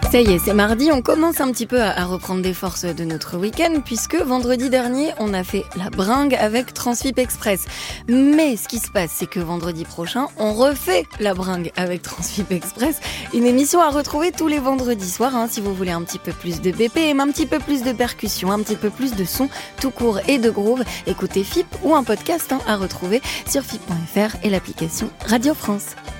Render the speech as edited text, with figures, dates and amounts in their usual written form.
Ça y est, c'est mardi, on commence un petit peu à reprendre des forces de notre week-end puisque vendredi dernier, on a fait la bringue avec Transfip Express. Mais ce qui se passe, c'est que vendredi prochain, on refait la bringue avec Transfip Express. Une émission à retrouver tous les vendredis soirs, si vous voulez un petit peu plus de BPM, un petit peu plus de percussion, un petit peu plus de son tout court et de groove. Écoutez FIP ou un podcast à retrouver sur FIP.fr et l'application Radio France.